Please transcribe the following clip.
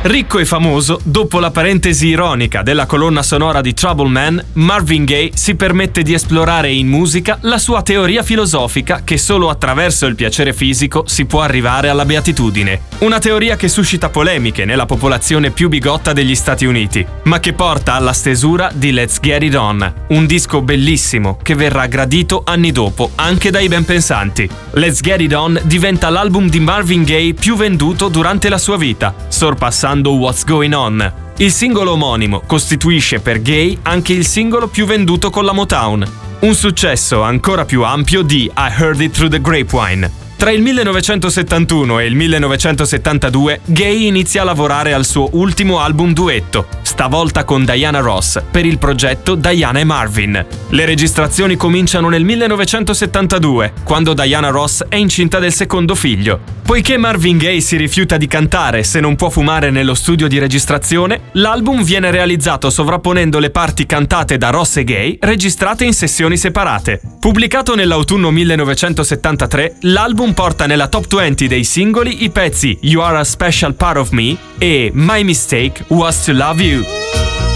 Ricco e famoso, dopo la parentesi ironica della colonna sonora di Trouble Man, Marvin Gaye si permette di esplorare in musica la sua teoria filosofica che solo attraverso il piacere fisico si può arrivare alla beatitudine. Una teoria che suscita polemiche nella popolazione più bigotta degli Stati Uniti, ma che porta alla stesura di Let's Get It On, un disco bellissimo che verrà gradito anni dopo anche dai ben pensanti. Let's Get It On diventa l'album di Marvin Gaye più venduto durante la sua vita, sorpassando What's Going On. Il singolo omonimo costituisce per Gaye anche il singolo più venduto con la Motown, un successo ancora più ampio di I Heard It Through the Grapevine. Tra il 1971 e il 1972, Gaye inizia a lavorare al suo ultimo album duetto, stavolta con Diana Ross, per il progetto Diana e Marvin. Le registrazioni cominciano nel 1972, quando Diana Ross è incinta del secondo figlio. Poiché Marvin Gaye si rifiuta di cantare se non può fumare nello studio di registrazione, l'album viene realizzato sovrapponendo le parti cantate da Ross e Gaye, registrate in sessioni separate. Pubblicato nell'autunno 1973, l'album porta nella top 20 dei singoli i pezzi You Are a Special Part of Me e My Mistake Was to Love You.